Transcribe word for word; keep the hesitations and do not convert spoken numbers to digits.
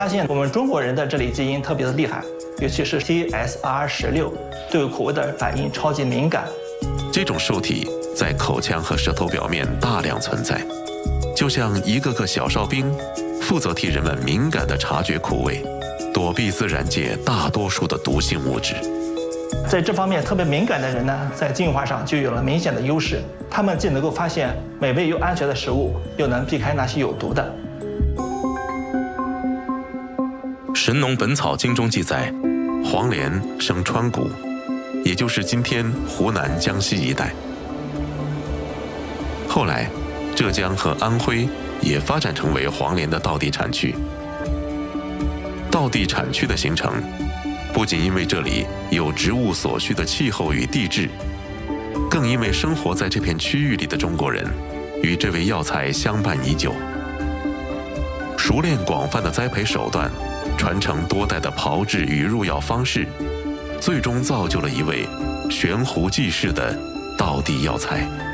发现我们中国人的这类基因特别的厉害，尤其是 T S R 十六，对苦味的反应超级敏感。 这种受体在口腔和舌头表面大量存在，就像一个个小哨兵，负责替人们敏感地察觉苦味，躲避自然界大多数的毒性物质。 在这方面特别敏感的人呢，在进化上就有了明显的优势，他们既能够发现美味又安全的食物，又能避开那些有毒的。 《神农本草经》中记载，黄连生川谷，也就是今天湖南、江西一带。后来，浙江和安徽也发展成为黄连的道地产区。道地产区的形成，不仅因为这里有植物所需的气候与地质，更因为生活在这片区域里的中国人与这味药材相伴已久，熟练广泛的栽培手段，传承多代的炮制与入药方式，最终造就了一味悬壶济世的道地药材。